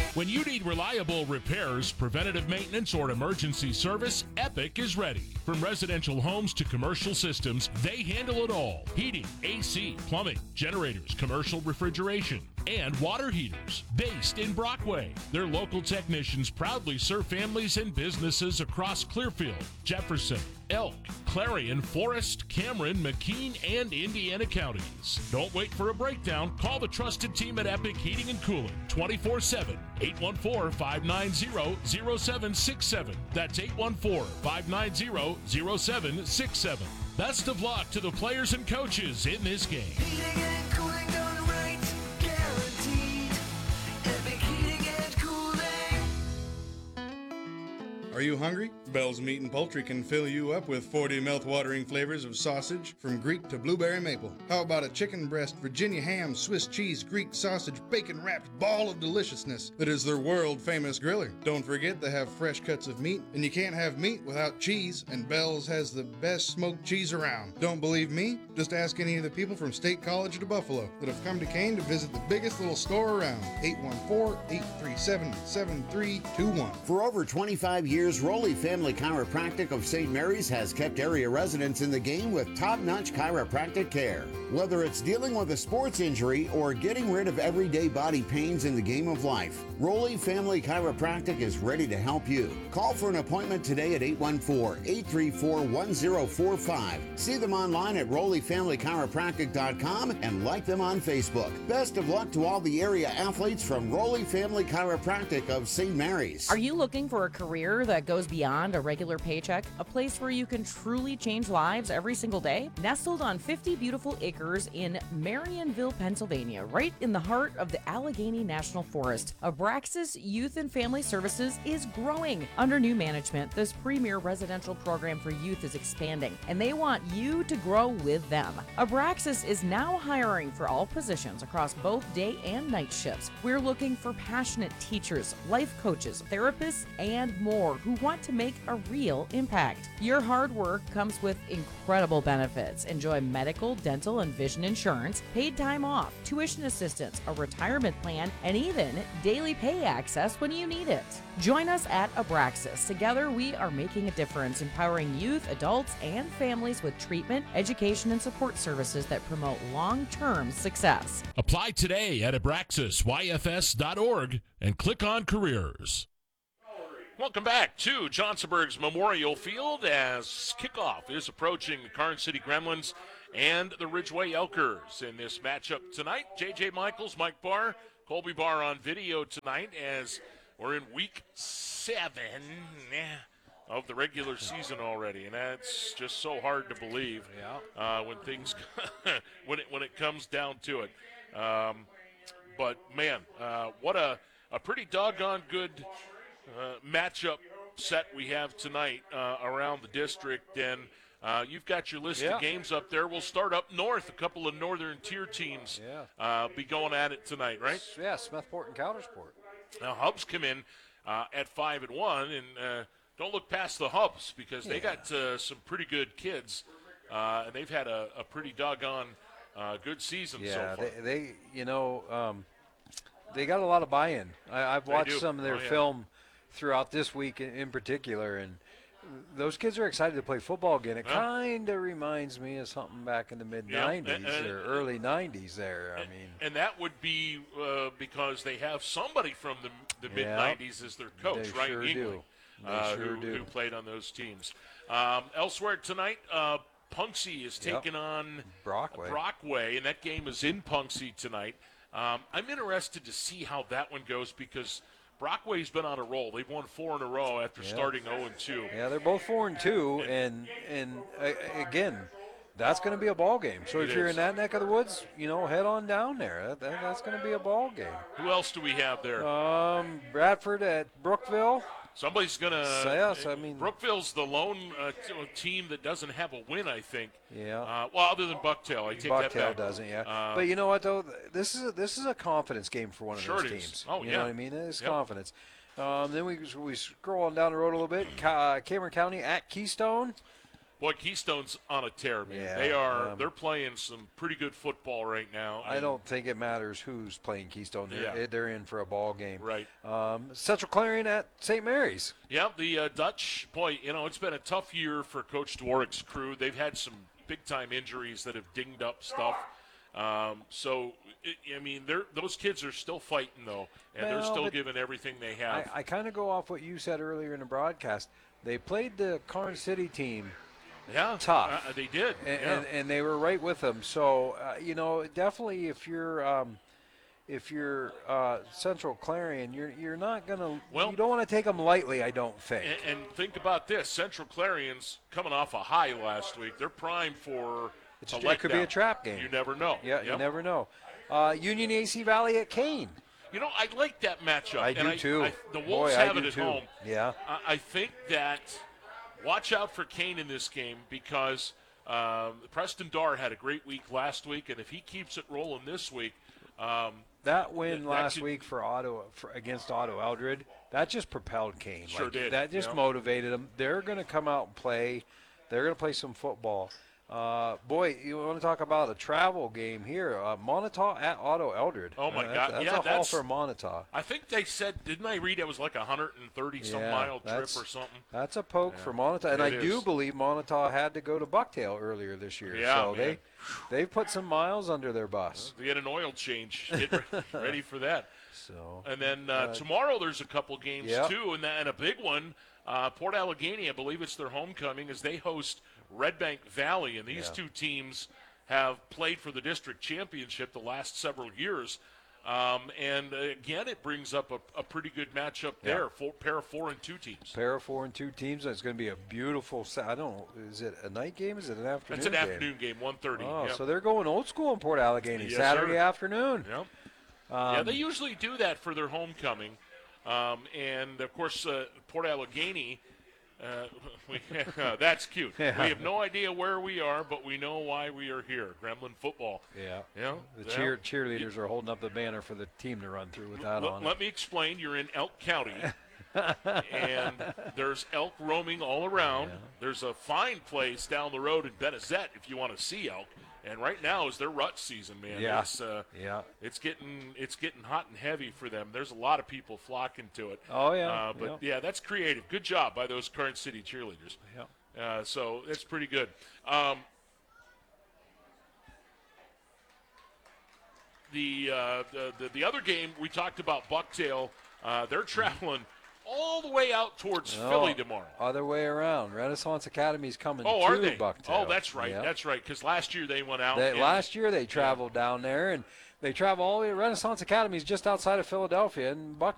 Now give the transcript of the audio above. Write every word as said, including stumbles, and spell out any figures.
When you need reliable repairs, preventative maintenance, or emergency service, Epic is ready. From residential homes to commercial systems, they handle it all. Heating, A C, plumbing, generators, commercial refrigeration, and water heaters. Based in Brockway, their local technicians proudly serve families and businesses across Clearfield, Jefferson, Elk, Clarion, Forest, Cameron, McKean, and Indiana counties. Don't wait for a breakdown. Call the trusted team at Epic Heating and Cooling twenty-four seven, eight one four, five nine zero, zero seven six seven. That's eight one four, five nine zero, zero seven six seven. Best of luck to the players and coaches in this game. Heating and cooling done right, guaranteed. Epic Heating and Cooling. Are you hungry? Bell's Meat and Poultry can fill you up with forty mouth-watering flavors of sausage, from Greek to blueberry maple. How about a chicken breast, Virginia ham, Swiss cheese, Greek sausage, bacon-wrapped ball of deliciousness that is their world-famous griller? Don't forget they have fresh cuts of meat, and you can't have meat without cheese, and Bell's has the best smoked cheese around. Don't believe me? Just ask any of the people from State College to Buffalo that have come to Kane to visit the biggest little store around. eight one four, eight three seven, seven three two one. For over twenty-five years, Rowley Family Chiropractic of Saint Mary's has kept area residents in the game with top-notch chiropractic care. Whether it's dealing with a sports injury or getting rid of everyday body pains in the game of life, Rowley Family Chiropractic is ready to help you. Call for an appointment today at eight one four, eight three four, one zero four five. See them online at rowley family chiropractic dot com and like them on Facebook. Best of luck to all the area athletes from Rowley Family Chiropractic of Saint Mary's. Are you looking for a career that goes beyond a regular paycheck? A place where you can truly change lives every single day? Nestled on fifty beautiful acres in Marionville, Pennsylvania, right in the heart of the Allegheny National Forest, Abraxas Youth and Family Services is growing. Under new management, this premier residential program for youth is expanding, and they want you to grow with them. Abraxas is now hiring for all positions across both day and night shifts. We're looking for passionate teachers, life coaches, therapists, and more who want to make a real impact. Your hard work comes with incredible benefits. Enjoy medical, dental, and vision insurance, paid time off, tuition assistance, a retirement plan, and even daily pay access when you need it. Join us at Abraxas. Together, we are making a difference, empowering youth, adults, and families with treatment, education, and support services that promote long-term success. Apply today at abraxas y f s dot org and click on careers. Welcome back to Johnsonburg's Memorial Field as kickoff is approaching the Karn City Gremlins and the Ridgeway Elkers in this matchup tonight. J J Michaels, Mike Barr, Colby Barr on video tonight as we're in week seven of the regular season already, and that's just so hard to believe Yeah. uh, when things when it when it comes down to it. Um, but man, uh, what a a pretty doggone good uh, matchup set we have tonight uh, around the district, and uh, you've got your list Yeah. of games up there. We'll start up north. A couple of northern tier teams Yeah. uh, be going at it tonight, right? Yeah, Smethport and Coudersport. Now Hubs come in uh, at five and one, and uh, don't look past the Hubs because they Yeah. got uh, some pretty good kids, uh, and they've had a, a pretty doggone uh, good season Yeah, so far. they, they, you know, um, they got a lot of buy-in. I, I've They watched do. some of their Oh, yeah. film throughout this week in, in particular, and those kids are excited to play football again. It Yeah. kind of reminds me of something back in the mid nineties and- and- or early nineties there. I And- mean, and that would be uh, because they have somebody from the, the mid nineties as their coach, They right? sure Ingley, do. They uh, sure who, do. who played on those teams. Um, elsewhere tonight, uh, Punxsy is Yep. taking on Brockway. Brockway, and that game is in Punxsy tonight. Um, I'm interested to see how that one goes because Brockway's been on a roll. They've won four in a row after Yeah. starting oh and two. Yeah, they're both four and two, and and uh, again, that's going to be a ball game. So It if you're is. in that neck of the woods, you know, head on down there. That, that, that's going to be a ball game. Who else do we have there? Um, Bradford at Brookville. Somebody's going to So, yes, I mean- Brookville's the lone uh, t- team that doesn't have a win, I think. Yeah. Uh, well, other than Bucktail, I take that Bucktail back. doesn't, yeah. Uh, but you know what though? This is a, this is a confidence game for one of Sure those it is. teams. Oh, you yeah. know what I mean? It's Yep. confidence. Um, then we we scroll on down the road a little bit. Ca- uh, Cameron County at Keystone. Boy, Keystone's on a tear, man. Yeah, they are. um, they're playing some pretty good football right now. I and- don't think it matters who's playing Keystone. They're, Yeah. they're in for a ball game. Right. Um, Central Clarion at Saint Mary's. Yeah, the uh, Dutch, boy, you know, it's been a tough year for Coach Dworik's crew. They've had some big-time injuries that have dinged up stuff. Um, so, it, I mean, they're, those kids are still fighting, though, and they're Well, still but giving everything they have. I, I kind of go off what you said earlier in the broadcast. They played the Karn City team, yeah, tough. Uh, they did. and, yeah. and, and they were right with them. So, uh, you know, definitely if you're um, if you're uh, Central Clarion, you're you're not gonna. Well- you don't want to take them lightly. I don't think. And, and think about this: Central Clarion's coming off a high last week. They're primed for It's- a it could be a letdown. trap game. You never know. yeah, Yep. you never know. Uh, Union A C Valley at Kane. You know, I like that matchup. I and do I, too. I, the Boy, Wolves I have do it at too. home. Yeah. I, I think that watch out for Kane in this game because um, Preston Dar had a great week last week, and if he keeps it rolling this week, um, That win that last could- week for Otto for, against Otto Eldred, that just propelled Kane. Sure Like, did, That just yeah. motivated them. They're going to come out and play. They're going to play some football. Uh, boy, you want to talk about a travel game here? Uh, Montauk at Otto Eldred. Oh, my Uh, that's, God. That's Yeah, a haul that's- for Montauk. I think they said, didn't I read it was like a one hundred thirty some Yeah, mile trip that's- or something? That's a poke for Montauk, and It I do is. believe Montauk had to go to Bucktail earlier this year. Yeah, so man. they they've put some miles under their bus. They get an oil change. Get re- ready for that. So And then uh, tomorrow there's a couple games yeah. too, and, that, and a big one. Uh, Port Allegheny, I believe it's their homecoming, as they host Red Bank Valley, and these Yeah. two teams have played for the district championship the last several years. Um, and uh, again, it brings up a, a pretty good matchup Yeah. there. Four, pair of four and two teams. pair of four and two teams. And it's going to be a beautiful. Sa- I don't know. Is it a night game? Is it an afternoon? That's an game? afternoon game, one thirty. Oh, Yep. so they're going old school in Port Allegheny Yes, Saturday sir. afternoon. Yep. Um, yeah, they usually do that for their homecoming. Um, and, of course, uh, Port Allegheny, uh, we, that's cute. Yeah. We have no idea where we are, but we know why we are here. Gremlin football. Yeah. You know, The well, cheer cheerleaders are holding up the banner for the team to run through with that Let, on let it. me explain. You're in Elk County, and there's elk roaming all around. There's a fine place down the road in Benezet if you want to see elk. And right now is their rut season, man. Yeah. It's, uh, Yeah. it's getting it's getting hot and heavy for them. There's a lot of people flocking to it. Oh, yeah. Uh, but yeah. that's creative. Good job by those Current City cheerleaders. Yeah. Uh, so that's pretty good. Um, the, uh, the the the other game we talked about, Bucktail. Uh, they're traveling all the way out towards No, Philly tomorrow. Other way around. Renaissance Academy's coming Oh, to are they? Bucktail. Oh, that's right. Yeah. That's right. Because last year they went out. They, and- last year they traveled down there, and they travel all the way. Renaissance Academy is just outside of Philadelphia, and Bucktail